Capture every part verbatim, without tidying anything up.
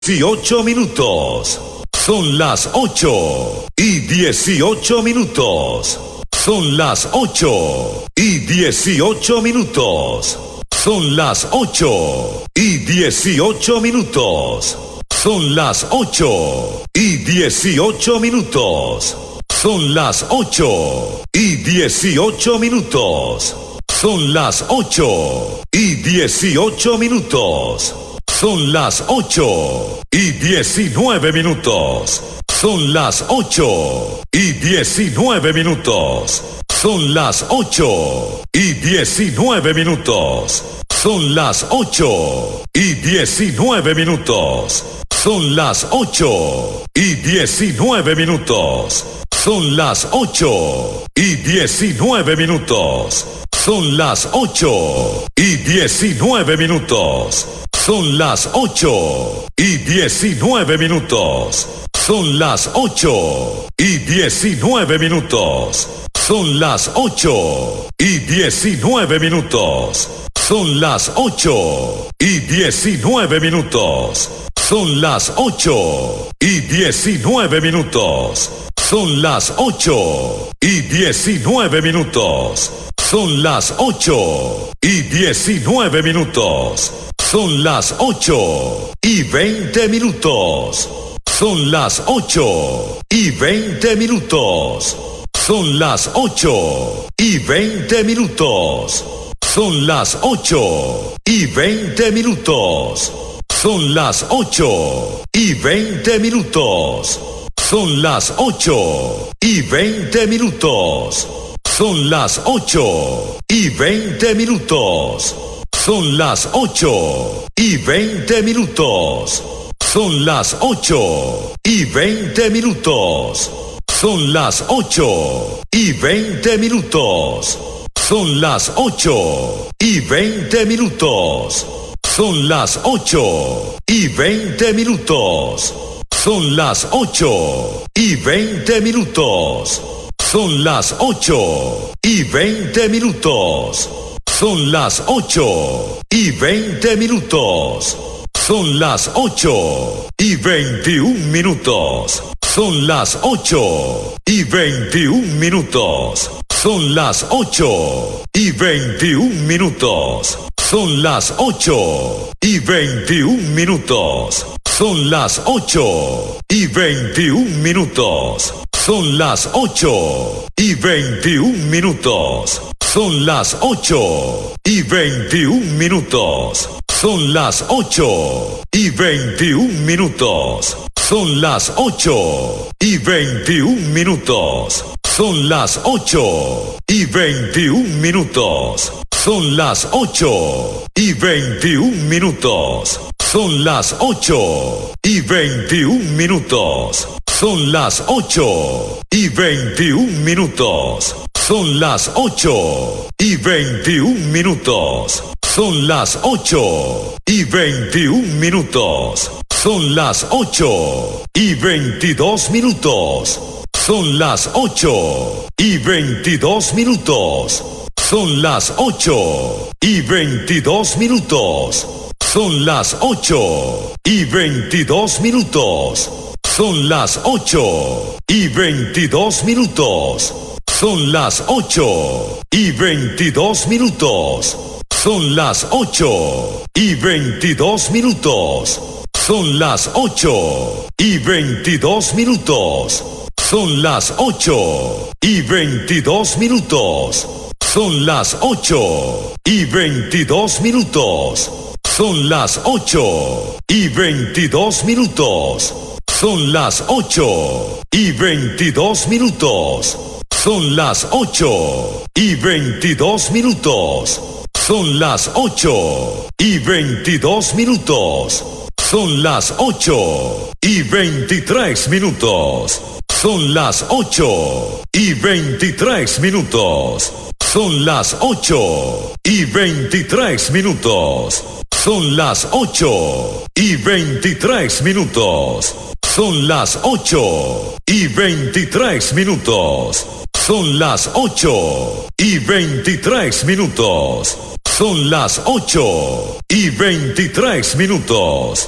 dieciocho minutos. Son las ocho y dieciocho minutos. Son las ocho y dieciocho minutos. Son las ocho y dieciocho minutos. Son las ocho y dieciocho minutos. Son las ocho y dieciocho minutos. Son las ocho y dieciocho minutos. Son las ocho y diecinueve minutos. Son las ocho y diecinueve minutos. Son las ocho y diecinueve minutos. Son las ocho y diecinueve minutos. Son las ocho y diecinueve minutos. Son las ocho y diecinueve minutos. Son las ocho y diecinueve minutos. Son las ocho y diecinueve minutos. Son las ocho y diecinueve minutos. Son las ocho y diecinueve minutos. Son las ocho y diecinueve minutos. Son las ocho y diecinueve minutos. Son las ocho y diecinueve minutos. Son las ocho y diecinueve minutos. Son las ocho y veinte minutos. Son las ocho y veinte minutos. Son las ocho y veinte minutos. Son las ocho y veinte minutos. Son las ocho y veinte minutos. Son las ocho y veinte minutos. Son las ocho y veinte minutos. Son las ocho y veinte minutos. Son las ocho y veinte minutos. Son las ocho y veinte minutos. Son las ocho y veinte minutos. Son las ocho y veinte minutos. Son las ocho y veinte minutos. Son las ocho y veinte minutos. Son las ocho y veinte minutos. Son las ocho y veintiún minutos. Son las ocho y veintiún minutos. Son las ocho y veintiún minutos. Son las ocho y veintiún minutos. Son las ocho y veintiún minutos. Son las ocho y veintiún minutos. Son las ocho y veintiún minutos. Son las ocho y veintiún minutos. Son las ocho y veintiún minutos. Son las ocho y veintiún minutos. Son las ocho y veintiún minutos. Son las ocho y veintiún minutos. Son las ocho y veintiún minutos. Son las ocho y veintiún minutos. Son las ocho y veintiún minutos. Son las ocho y veintidós minutos. Son las ocho y veintidós minutos. Son las ocho y veintidós minutos. Son las ocho y veintidós minutos. Son las ocho y veintidós minutos. Son las ocho y veintidós minutos. Son las ocho y veintidós minutos. Son las ocho y veintidós minutos. Son las ocho y veintidós minutos. Son las ocho y veintidós minutos. Son las ocho y veintidós minutos. Son las ocho y veintidós minutos. Son las ocho y veintidós minutos. Son las ocho y veintidós minutos. Son las ocho y veintitrés minutos. Son las ocho y veintitrés minutos. Son las ocho y veintitrés minutos. Son las ocho y veintitrés minutos. Son las ocho y veintitrés minutos. Son las ocho y veintitrés minutos. Son las ocho y veintitrés minutos.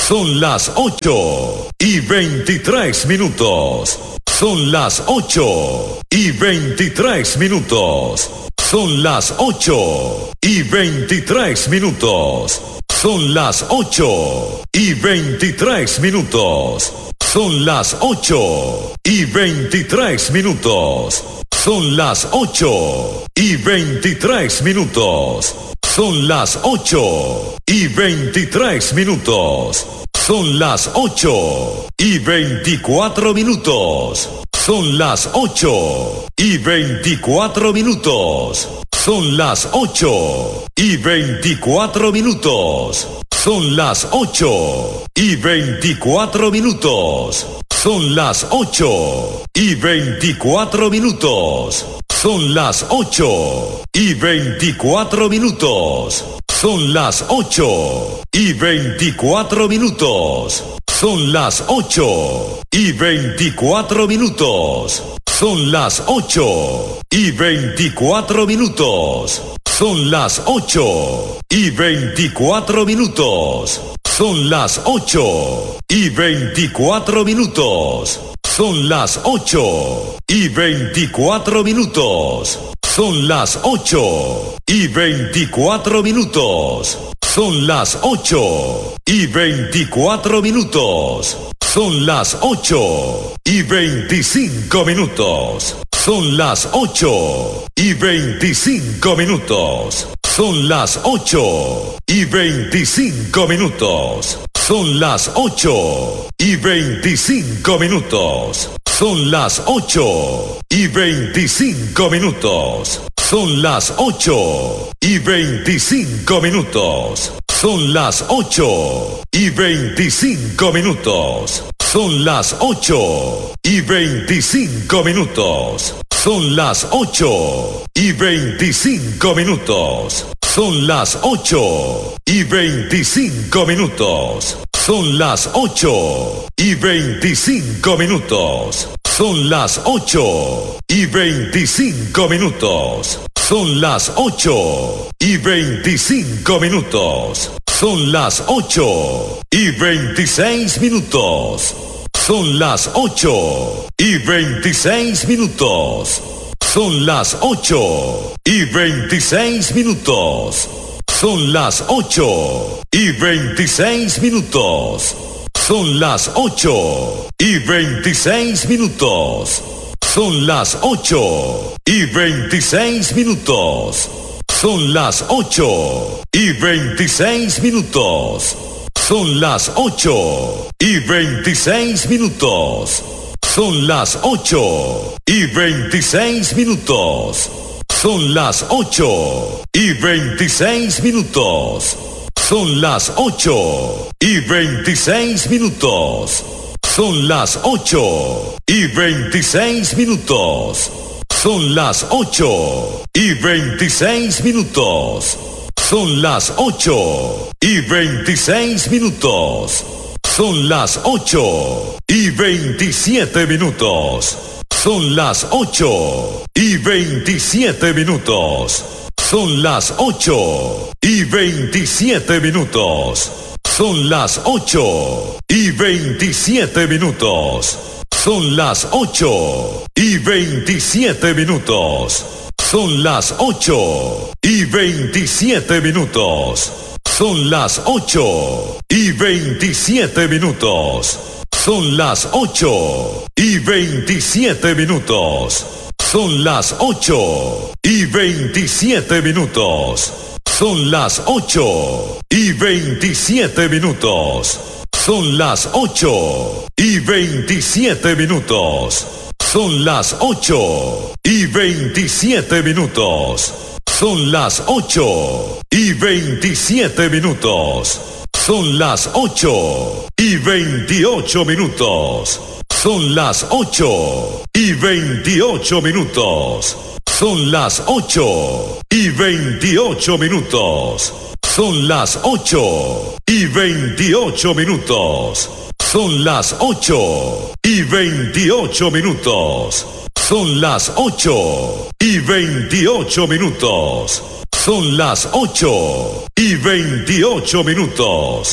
Son las ocho y veintitrés minutos. Son las ocho y veintitrés minutos. Son las ocho y veintitrés minutos. Son las ocho y veintitrés minutos. Son las ocho y veintitrés minutos. Son las ocho y veintitrés minutos. Son las ocho y veintitrés minutos. Son las ocho y veinticuatro minutos. Son las ocho y veinticuatro minutos. Son las ocho y veinticuatro minutos. Son las ocho y veinticuatro minutos. Son las ocho y veinticuatro minutos. Son las ocho y veinticuatro minutos. Son las ocho y veinticuatro minutos. Son las ocho y veinticuatro minutos. Son las ocho y veinticuatro minutos. Son las ocho y veinticuatro minutos. Son las ocho y veinticuatro minutos. Son las ocho y veinticuatro minutos. Son las ocho y veinticuatro minutos. Son las ocho y veinticuatro minutos. Son las ocho y veinticinco minutos. Son las ocho y veinticinco minutos. Son las ocho y veinticinco minutos. Son las ocho y veinticinco minutos. Son las ocho y veinticinco minutos. Son las ocho y veinticinco minutos. Son las ocho y veinticinco minutos. Son las ocho y veinticinco minutos. Son las ocho y veinticinco minutos. Son las ocho y veinticinco minutos. Son las ocho y veinticinco minutos. Son las ocho y veinticinco minutos. Son las ocho y veinticinco minutos. Son las ocho y veintiséis minutos. Son las ocho y veintiséis minutos. Son las ocho y veintiséis minutos. Son las ocho y veintiséis minutos. Son las ocho y veintiséis minutos. Son las ocho y veintiséis minutos. Son las ocho y veintiséis minutos. Son las ocho y veintiséis minutos. Son las ocho y veintiséis minutos. Son las ocho y veintiséis minutos. Son las ocho y veintiséis minutos. Son las ocho y veintiséis minutos. Son las ocho y veintiséis minutos. Son las ocho y veintiséis minutos. Son las ocho y veintisiete minutos. Son las ocho y veintisiete minutos. Son las ocho y veintisiete minutos. Son las ocho y veintisiete minutos. Son las ocho y veintisiete minutos. Son las ocho y veintisiete minutos. Son las ocho y veintisiete minutos. Son las ocho y veintisiete minutos. Son las ocho y veintisiete minutos. Son las ocho y veintisiete minutos. Son las ocho y veintisiete minutos. Son las ocho y veintisiete minutos. Son las ocho y veintisiete minutos. Son las ocho y veintiocho minutos. Son las ocho y veintiocho minutos. Son las ocho y veintiocho minutos. Son las ocho y veintiocho minutos. Son las ocho y veintiocho minutos. Son las ocho y veintiocho minutos. Son las ocho y veintiocho minutos.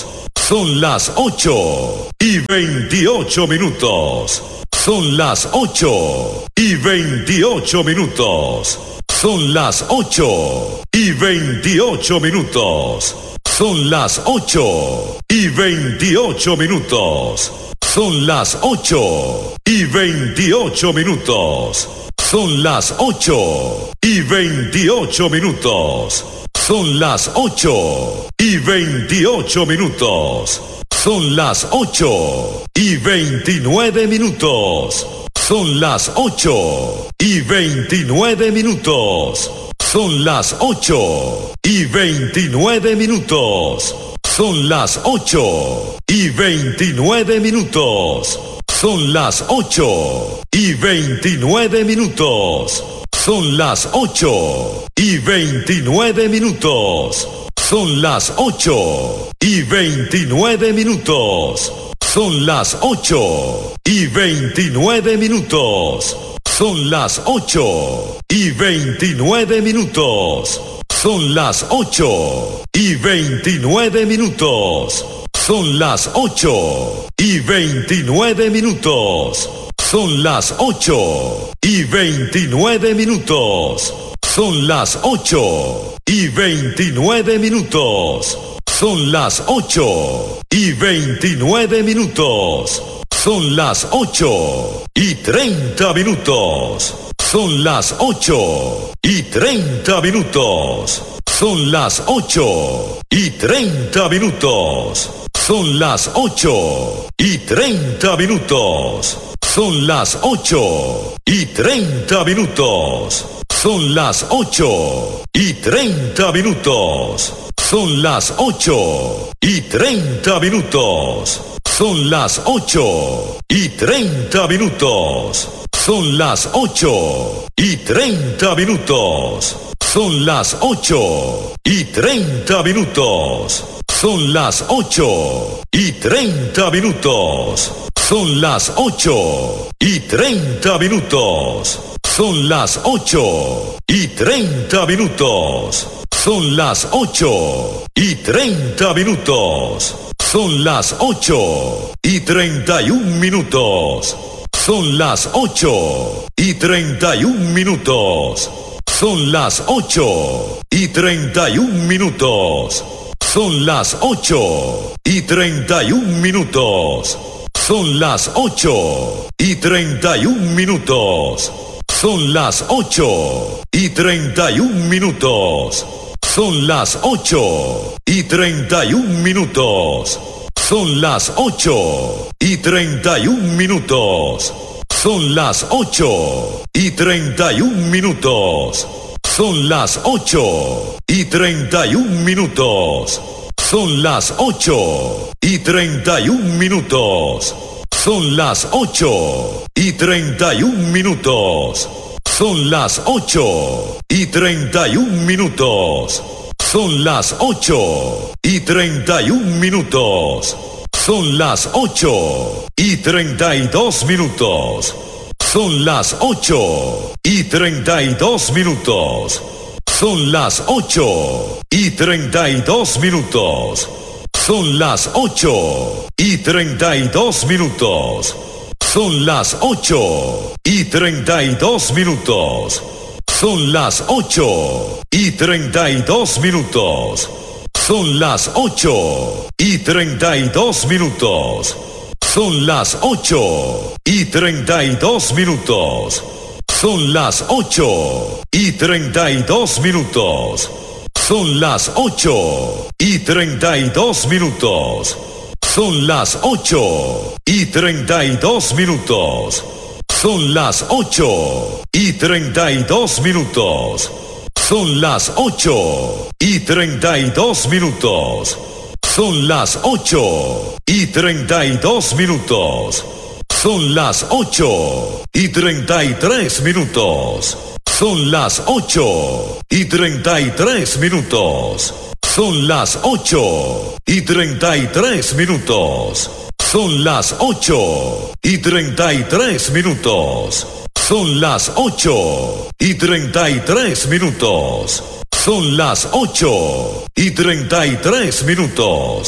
Son las ocho y veintiocho minutos. Son las ocho y veintiocho minutos. Son las ocho y veintiocho minutos. Son las ocho y veintiocho minutos. Son las ocho y veintiocho minutos. Son las ocho y veintiocho minutos. Son las ocho y veintiocho minutos. Son las ocho y veintinueve minutos. Son las ocho y veintinueve minutos. Son las ocho y veintinueve minutos. Son las ocho y veintinueve minutos. Son las ocho y veintinueve minutos. Son las ocho y veintinueve minutos. Son las ocho y veintinueve minutos. Son las ocho y veintinueve minutos. Son las ocho y veintinueve minutos. Son las ocho y veintinueve minutos. Son las ocho y veintinueve minutos. Son las ocho y veintinueve minutos. Son las ocho y veintinueve minutos. Son las ocho y veintinueve minutos. Son las ocho y treinta minutos. Son las ocho y treinta minutos. Son las ocho y treinta minutos. Son las ocho y treinta minutos. Son las ocho y treinta minutos. Son las ocho y treinta minutos. Son las ocho y treinta minutos. Son las ocho y treinta minutos. Son las ocho y treinta minutos. Son las ocho y treinta minutos. Son las ocho y treinta minutos. Son las ocho y treinta minutos. Son las ocho y treinta minutos. Son las ocho y treinta minutos. Son las ocho y treinta y un minutos. Son las ocho y treinta y un minutos. Son las ocho y treinta y un minutos. Son las ocho y treinta y un minutos. Son las ocho y treinta y un minutos. Son las ocho y treinta y un minutos. Son las ocho y treinta y un minutos. Son las ocho y treinta y un minutos. Son las ocho y treinta y un minutos. Son las ocho y treinta y un minutos. Son las ocho y treinta y un minutos. Son las ocho y treinta y un minutos. Son las ocho y treinta y un minutos. Son las ocho y treinta y un minutos. Son las ocho y treinta y dos minutos. Son las ocho y treinta y dos minutos. Son las ocho y treinta y dos minutos. Son las ocho y treinta y dos minutos. Son las ocho y treinta y dos minutos. Son las ocho y treinta y dos minutos. Son las ocho y treinta y dos minutos. Son las ocho y treinta y dos minutos. Son las ocho y treinta y dos minutos. Son las ocho y treinta y dos minutos. Son las ocho y treinta y dos minutos. Son las ocho y treinta y dos minutos. Son las ocho y treinta y dos minutos. Son las ocho y treinta y dos minutos. Son las ocho y treinta y tres minutos. Son las ocho y treinta y tres minutos. Son las ocho y treinta y tres minutos. Son las ocho y treinta y tres minutos. Son las ocho y treinta y tres minutos. Son las ocho y treinta y tres minutos.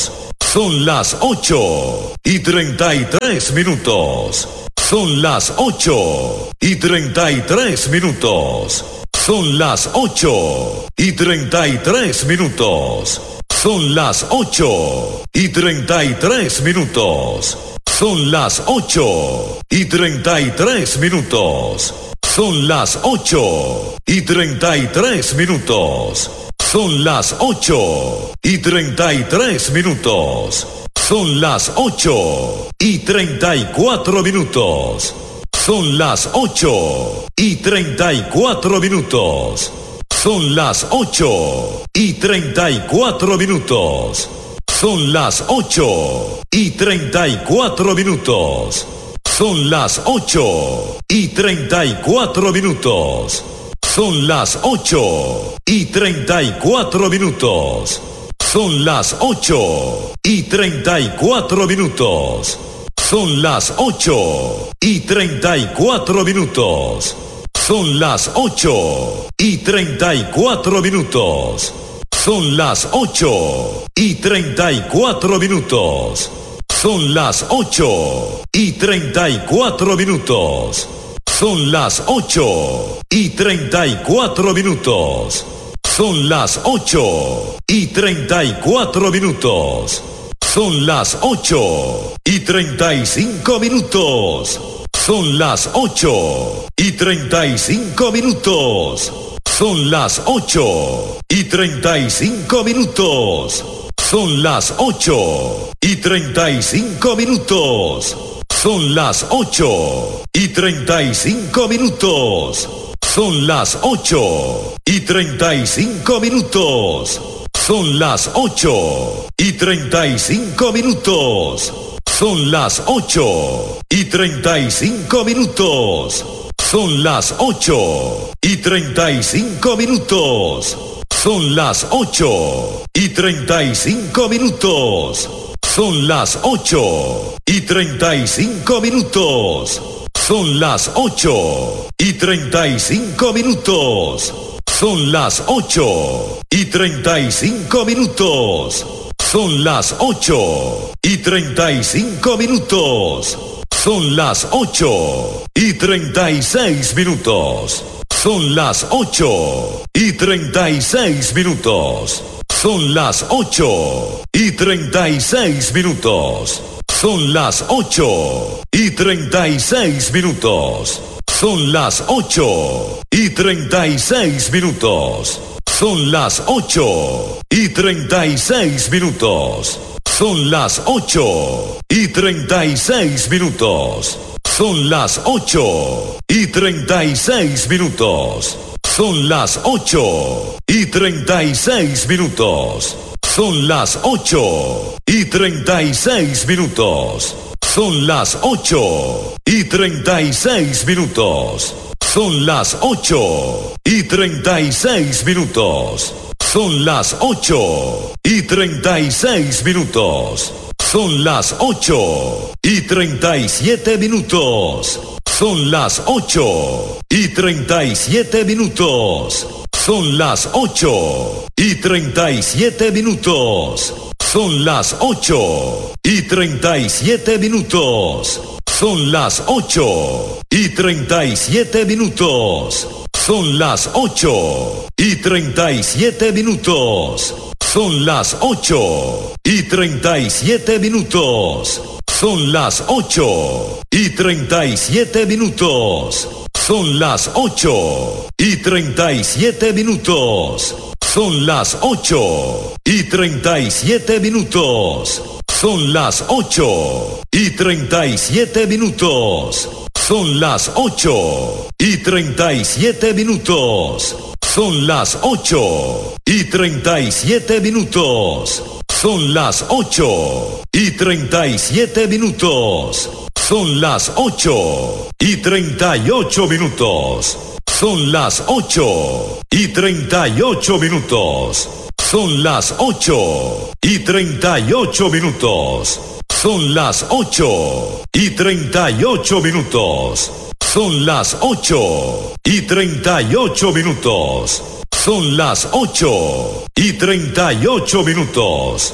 Son las ocho y treinta y tres minutos. Son las ocho y treinta y tres minutos. Son las ocho y treinta y tres minutos. Son las ocho y treinta y tres minutos. Son las ocho y treinta y tres minutos. Son las ocho y treinta y tres minutos. Son las ocho y treinta y tres minutos. Son las ocho y treinta y cuatro minutos. Son las ocho y treinta y cuatro minutos. Son las ocho y treinta y cuatro minutos. Son las ocho y treinta y cuatro minutos. Son las ocho y treinta y cuatro minutos. Son las ocho y treinta y cuatro minutos. Son las ocho y treinta y cuatro minutos. Son las ocho y treinta y cuatro minutos. Son las ocho y treinta y cuatro minutos. Son las ocho y treinta y cuatro minutos. Son las ocho y treinta y cuatro minutos. Son las ocho y treinta y cuatro minutos. Son las ocho y treinta y cuatro minutos. Son las ocho y treinta y cinco minutos. Son las ocho y treinta y cinco minutos. Son las ocho y treinta y cinco minutos. Son las ocho y treinta y cinco minutos. Son las ocho y treinta y cinco minutos. Son las ocho y treinta y cinco minutos. Son las ocho y treinta y cinco minutos. Son las ocho y treinta y cinco minutos. Son las ocho y treinta y cinco minutos. Son las ocho y treinta y cinco minutos. Son las ocho y treinta y cinco minutos. Son las ocho y treinta y cinco minutos. Son las ocho y treinta y cinco minutos. Son las ocho y treinta y cinco minutos. Son las ocho y treinta y seis minutos. Son las ocho y treinta y seis minutos. Son las ocho y treinta y seis minutos. Son las ocho y treinta y seis minutos. Son las ocho y treinta y seis minutos. Son las ocho y treinta y seis minutos. Son las ocho y treinta y seis minutos. Son las ocho y treinta y seis minutos. Son las ocho y treinta y seis minutos. Son las ocho y treinta y seis minutos. Son las ocho y treinta y seis minutos. Son las ocho y treinta y seis minutos. Son las ocho y treinta y seis minutos. Son las ocho y treinta y siete minutos. Son las ocho y treinta y siete minutos. Son las ocho y treinta y siete minutos. Son las ocho y treinta y siete minutos. Son las ocho y treinta y siete minutos. Son las ocho y treinta y siete minutos. Son las ocho y treinta y siete minutos. Son las ocho y treinta y siete minutos. Son las ocho y treinta y siete minutos. Son las ocho y treinta y siete minutos. Son las ocho y treinta y siete minutos. Son las ocho y treinta y siete minutos. Son las ocho y treinta y siete minutos. Son las ocho y treinta y siete minutos. Son las ocho y treinta y ocho minutos. Son las ocho y treinta y ocho minutos. Son las ocho y treinta y ocho minutos. Son las ocho y treinta y ocho minutos. Son las ocho y treinta y ocho minutos. Son las ocho y treinta y ocho minutos.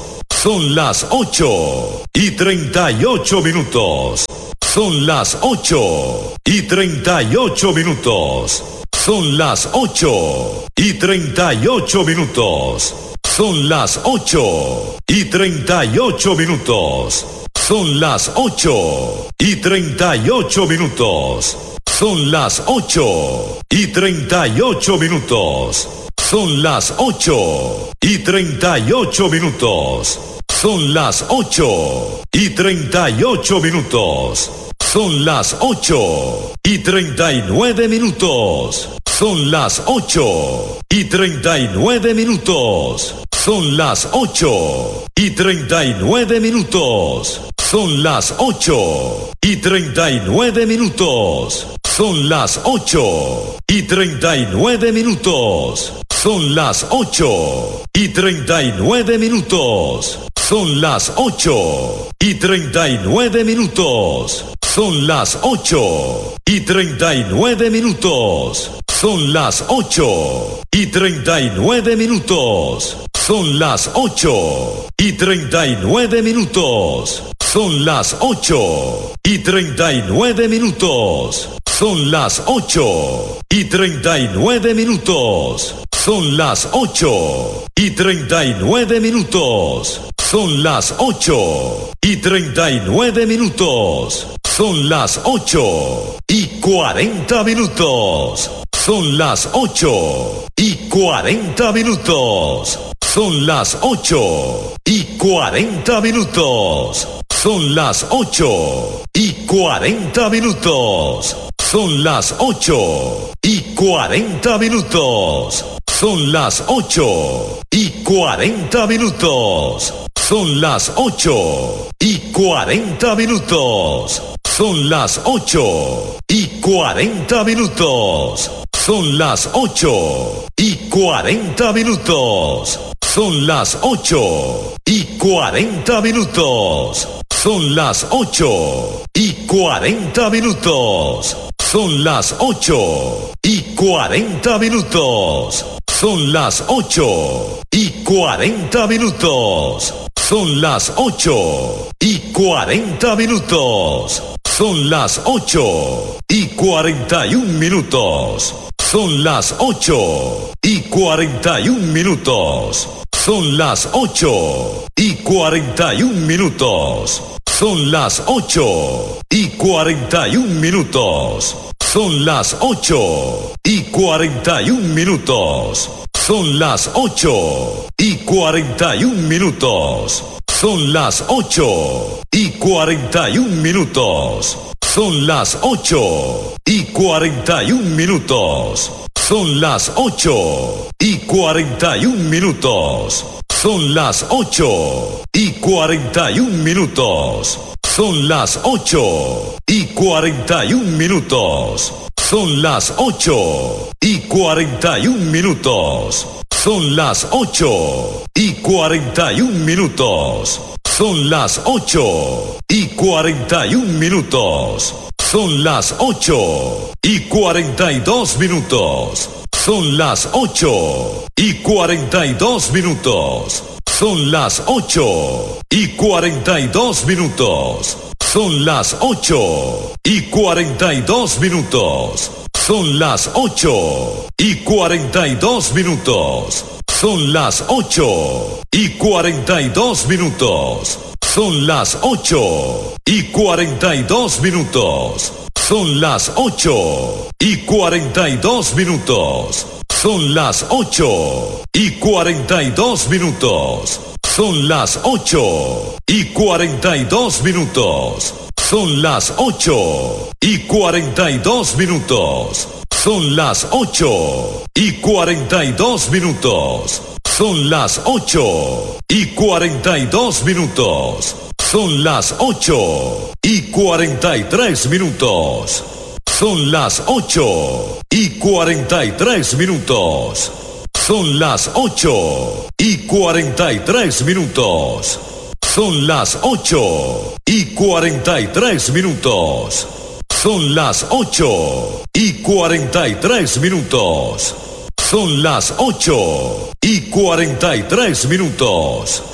Son las ocho y treinta y ocho minutos. Son las ocho y treinta y ocho minutos. Son las ocho y treinta y ocho minutos. Son las ocho y treinta y ocho minutos. Son las ocho y treinta y ocho minutos. Son las ocho y treinta y ocho minutos. Son las ocho y treinta y ocho minutos. Son las ocho y treinta y ocho minutos. Son las ocho y treinta y nueve minutos. Son las ocho y treinta y nueve minutos. Son las ocho y treinta y nueve minutos. Son las ocho y treinta y nueve minutos. Son las ocho y treinta y nueve minutos. Son las ocho y treinta y nueve minutos. Son las ocho y treinta y nueve minutos. Son las ocho y treinta y nueve minutos. Son las ocho y treinta y nueve minutos. Son las ocho y treinta y nueve minutos. Son las ocho y treinta y nueve minutos. Son las ocho y treinta y nueve minutos. Son las ocho y treinta y nueve minutos. Son las ocho y treinta y nueve minutos. Son las ocho y cuarenta minutos. Son las ocho y cuarenta minutos. Son las ocho y cuarenta minutos. Son las ocho y cuarenta minutos. Son las ocho y cuarenta minutos. Son las ocho y cuarenta minutos. Son las ocho y cuarenta minutos. Son las ocho y cuarenta minutos. Son las ocho y cuarenta minutos. Son las ocho y cuarenta minutos. Son las ocho y cuarenta minutos. Son las ocho y cuarenta minutos. Son las ocho y cuarenta minutos. Son las ocho y cuarenta minutos. Son las ocho y cuarenta y un minutos. Son las ocho y cuarenta y un minutos. Son las ocho y cuarenta y un minutos. Son las ocho y cuarenta y un minutos. Son las ocho y cuarenta y un minutos. Son las ocho y cuarenta y un minutos. Son las ocho y cuarenta y un minutos. Son las ocho y cuarenta y un minutos. Son las ocho y cuarenta y un minutos. Son las ocho y cuarenta y un minutos. Son las ocho y cuarenta y un minutos. Son las ocho y cuarenta y un minutos. Son las ocho y cuarenta y un minutos. Son las ocho y cuarenta y un minutos. Son las ocho y cuarenta y dos minutos. Son las ocho y cuarenta y dos minutos. Son las ocho y cuarenta y dos minutos. Son las ocho y cuarenta y dos minutos. Son las ocho y cuarenta y dos minutos. Son las ocho y cuarenta y dos minutos. Son las ocho y cuarenta y dos minutos. Son las ocho y cuarenta y dos minutos. Son las ocho y cuarenta y dos minutos. Son las ocho y cuarenta y dos minutos. Son las ocho y cuarenta y dos minutos. Son las ocho y cuarenta y dos minutos. Son las ocho y cuarenta y dos minutos. Son las ocho y cuarenta y tres minutos. Son las ocho y cuarenta y tres minutos. Son las ocho y cuarenta y tres minutos. Son las ocho y cuarenta y tres minutos. Son las ocho y cuarenta y tres minutos. Son las ocho y cuarenta y tres minutos.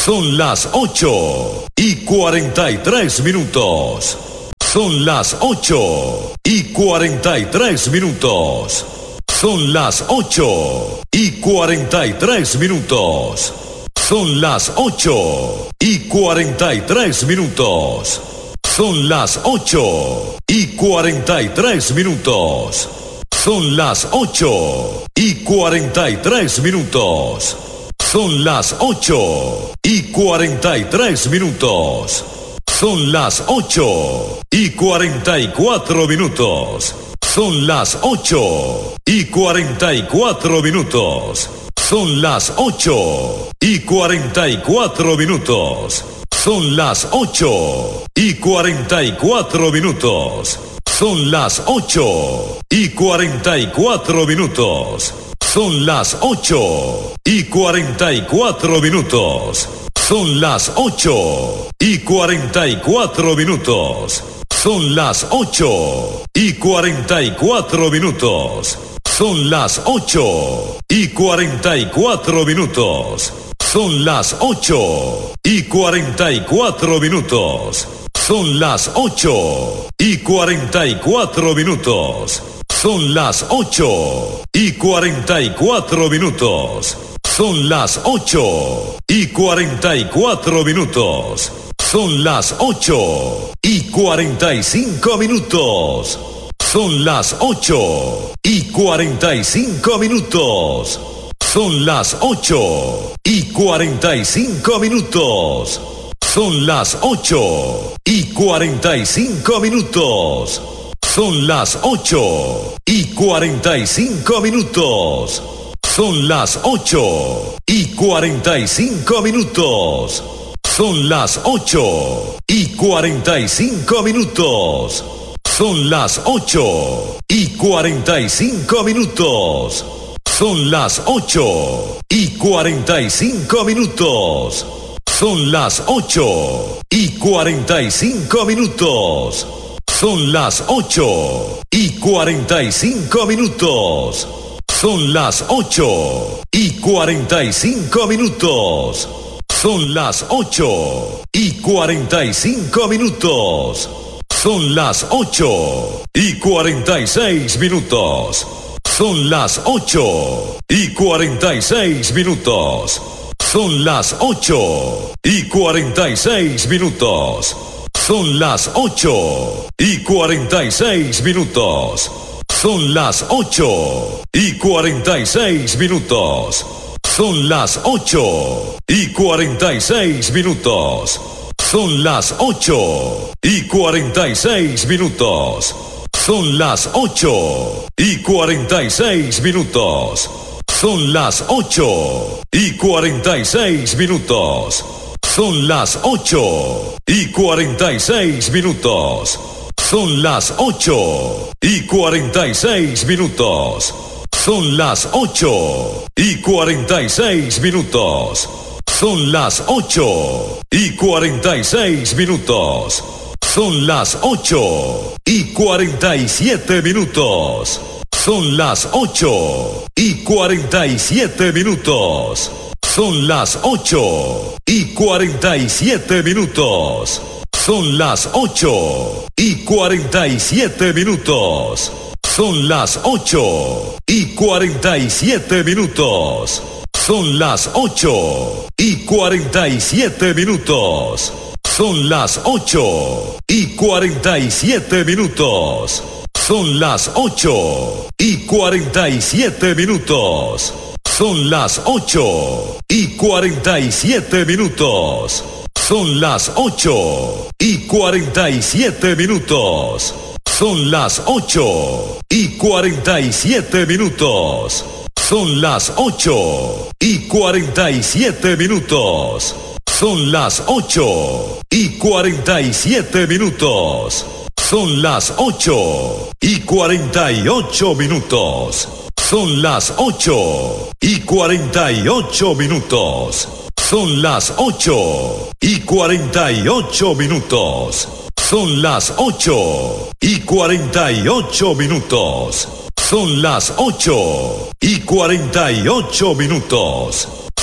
Son las ocho y cuarenta y tres minutos. Son las ocho y cuarenta y tres minutos. Son las ocho y cuarenta y tres minutos. Son las ocho y cuarenta y tres minutos. Son las ocho y cuarenta y tres minutos. Son las ocho y cuarenta y tres minutos. Son las ocho y cuarenta y tres minutos. Son las ocho y cuarenta y cuatro minutos. Son las ocho y cuarenta y cuatro minutos. Son las ocho y cuarenta y cuatro minutos. Son las ocho y cuarenta y cuatro minutos. Son las ocho y cuarenta y cuatro minutos. Son las ocho y cuarenta y cuatro minutos. Son las ocho y cuarenta y cuatro minutos. Son las ocho y cuarenta y cuatro minutos. Son las ocho y cuarenta y cuatro minutos. Son las ocho y cuarenta y cuatro minutos. Son las ocho y cuarenta y cuatro minutos. Son las ocho y cuarenta y cuatro minutos. Son las ocho y cuarenta y cuatro minutos. Son las ocho y cuarenta y cinco minutos. Son las ocho y cuarenta y cinco minutos. Son las ocho y cuarenta y cinco minutos. Son las ocho y cuarenta y cinco minutos. Son las ocho y cuarenta y cinco minutos. Son las ocho y cuarenta y cinco minutos. Son las ocho y cuarenta y cinco minutos. Son las ocho y cuarenta y cinco minutos. Son las ocho y cuarenta y cinco minutos. Son las ocho y cuarenta y cinco minutos. Son las ocho y cuarenta y cinco minutos. Son las ocho y cuarenta y cinco minutos. Son las ocho y cuarenta y cinco minutos. Son las ocho y cuarenta y seis minutos. Son las ocho y cuarenta y seis minutos. Son las ocho y cuarenta y seis minutos. Son las ocho y cuarenta y seis minutos. Son las ocho y cuarenta y seis minutos. Son las ocho y cuarenta y seis minutos. Son las ocho y cuarenta y seis minutos. Son las ocho y cuarenta y seis minutos. Son las ocho y cuarenta y seis minutos. Son las ocho y cuarenta y seis minutos. Son las ocho y cuarenta y seis minutos. Son las ocho y cuarenta y seis minutos. Son las ocho y cuarenta y seis minutos. Son las ocho y cuarenta y siete minutos. Son las ocho y cuarenta y siete minutos. Son las ocho y cuarenta y siete minutos. Son las ocho y cuarenta y siete minutos. Son las ocho y cuarenta y siete minutos. Son las ocho y cuarenta y siete minutos. Son las ocho y cuarenta y siete minutos. Son las ocho y cuarenta y siete minutos. Son las ocho y cuarenta y siete minutos. Son las ocho y cuarenta y siete minutos. Son las ocho y cuarenta y siete minutos. Son las ocho y cuarenta y siete minutos. Son las ocho y cuarenta y siete minutos. Son las ocho y cuarenta y ocho minutos. Son las ocho y cuarenta y ocho minutos. Son las ocho y cuarenta y ocho minutos. Son las ocho y cuarenta y ocho minutos. Son las ocho y cuarenta y ocho minutos.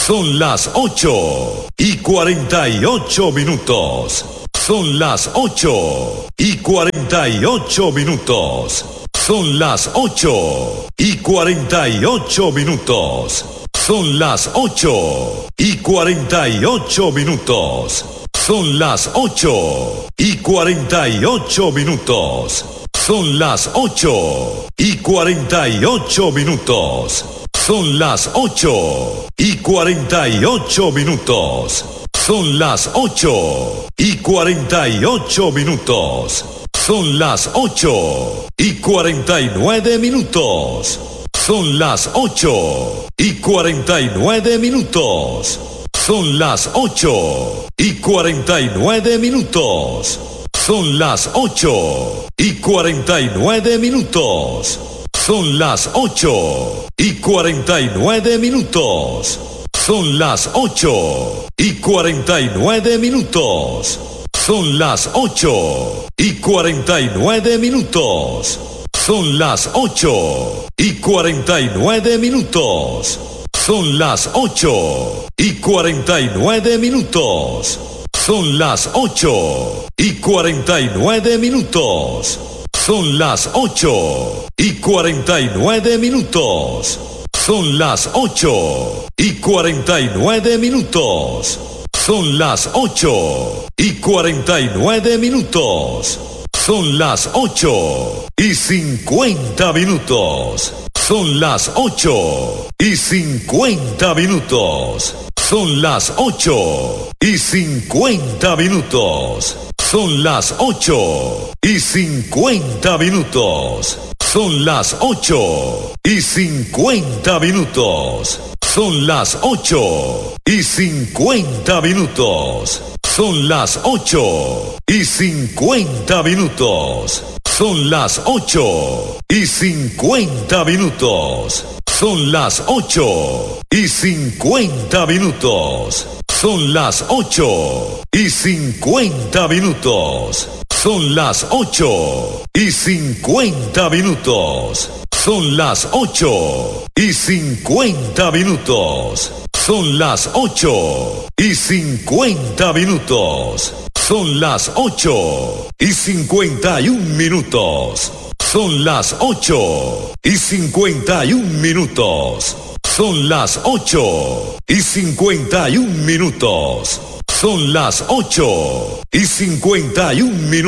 Son las ocho y cuarenta y ocho minutos. Son las ocho y cuarenta y ocho minutos. Son las ocho y cuarenta y ocho minutos. Son las ocho y cuarenta y ocho minutos. Son las ocho y cuarenta y ocho minutos. Son las ocho y cuarenta y ocho minutos. Son las ocho y cuarenta y ocho minutos. Son las ocho y cuarenta y ocho minutos. Son las ocho y cuarenta y nueve minutos. Son las ocho y cuarenta y nueve minutos. Son las ocho y cuarenta y nueve minutos. Son las ocho y cuarenta y nueve minutos. Son las ocho y cuarenta y nueve minutos. Son las ocho y cuarenta y nueve minutos. Son las ocho y cuarenta y nueve minutos. Son las ocho y cuarenta y nueve minutos. Son las ocho y cuarenta y nueve minutos. Son las ocho y cuarenta y nueve minutos. Son las ocho y cuarenta y nueve minutos. Son las ocho y cuarenta y nueve minutos. Son las ocho y cuarenta y nueve minutos. Son las ocho y cincuenta minutos. Son las ocho y cincuenta minutos. Son las ocho y cincuenta minutos. Son las ocho y cincuenta minutos. Son las ocho y cincuenta minutos. Son las ocho y cincuenta minutos. Son las ocho y cincuenta minutos. Son las ocho y cincuenta minutos. Son las ocho y cincuenta minutos. Son las ocho y cincuenta minutos. Son las ocho y cincuenta minutos. Son las ocho y cincuenta minutos. Son las ocho y cincuenta minutos. Son las ocho y cincuenta y un minutos. Son las ocho y cincuenta y un minutos. Son las ocho y cincuenta y un minutos. Son las ocho y cincuenta y un minutos.